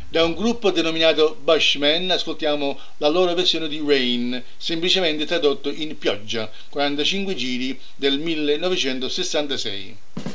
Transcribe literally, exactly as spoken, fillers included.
Da un gruppo denominato Bushmen ascoltiamo la loro versione di Rain, semplicemente tradotto in pioggia, quarantacinque giri del millenovecentosessantasei.